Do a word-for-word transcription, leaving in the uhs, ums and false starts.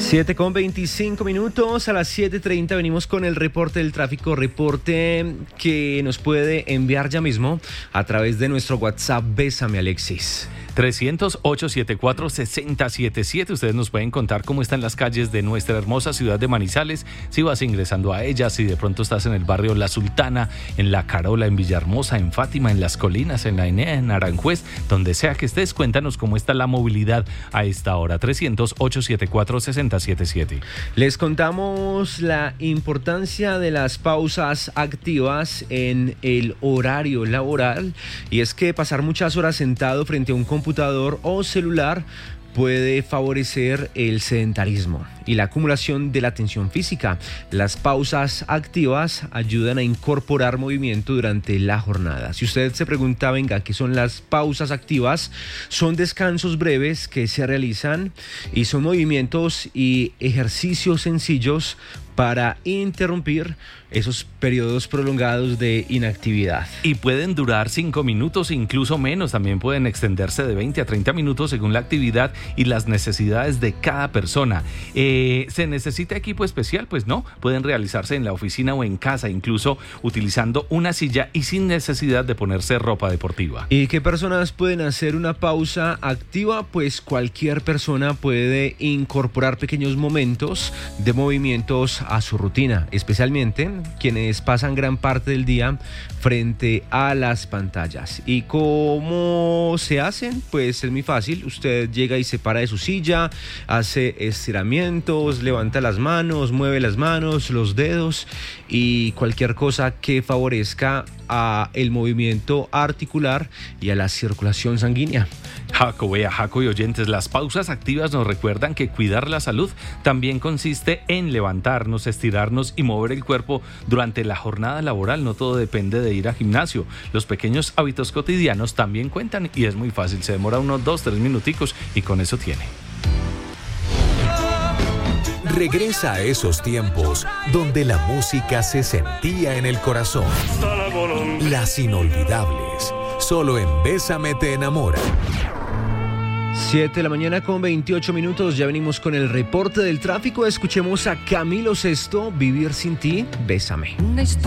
siete con veinticinco minutos, a las siete treinta venimos con el reporte del tráfico, reporte que nos puede enviar ya mismo a través de nuestro WhatsApp. Bésame, Alexis. trescientos ocho setenta y cuatro sesenta setenta y siete. Ustedes nos pueden contar cómo están las calles de nuestra hermosa ciudad de Manizales, si vas ingresando a ellas, si de pronto estás en el barrio La Sultana, en La Carola, en Villahermosa, en Fátima, en Las Colinas, en La Enea, en Aranjuez, donde sea que estés, cuéntanos cómo está la movilidad a esta hora. trescientos ocho setenta y cuatro sesenta setenta y siete. Les contamos la importancia de las pausas activas en el horario laboral, y es que pasar muchas horas sentado frente a un computador computador o celular puede favorecer el sedentarismo y la acumulación de la tensión física. Las pausas activas ayudan a incorporar movimiento durante la jornada. Si usted se pregunta, venga, ¿qué son las pausas activas? Son descansos breves que se realizan y son movimientos y ejercicios sencillos para interrumpir esos periodos prolongados de inactividad. Y pueden durar cinco minutos, incluso menos. También pueden extenderse de veinte a treinta minutos según la actividad y las necesidades de cada persona. Eh, ¿Se necesita equipo especial? Pues no. Pueden realizarse en la oficina o en casa, incluso utilizando una silla y sin necesidad de ponerse ropa deportiva. ¿Y qué personas pueden hacer una pausa activa? Pues cualquier persona puede incorporar pequeños momentos de movimientos a su rutina, especialmente quienes pasan gran parte del día frente a las pantallas. ¿Y cómo se hacen? Pues es muy fácil. Usted llega y se para de su silla, hace estiramientos, levanta las manos, mueve las manos, los dedos y cualquier cosa que favorezca a el movimiento articular y a la circulación sanguínea. Jaco, vea, Jaco y oyentes, las pausas activas nos recuerdan que cuidar la salud también consiste en levantarnos, estirarnos y mover el cuerpo durante la jornada laboral. No todo depende de ir al gimnasio. Los pequeños hábitos cotidianos también cuentan y es muy fácil. Se demora unos dos, tres minuticos y con eso tiene. Regresa a esos tiempos donde la música se sentía en el corazón. Las inolvidables. Solo en Bésame te enamora. siete de la mañana con veintiocho minutos, ya venimos con el reporte del tráfico. Escuchemos a Camilo Sesto, Vivir sin ti, Bésame.